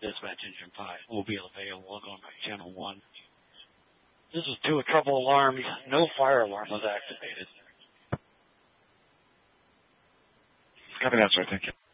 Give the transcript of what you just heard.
Dispatch Engine 5 will be available on my channel 1. This is to a trouble alarm. No fire alarm was activated. Copy that, sir. Thank you.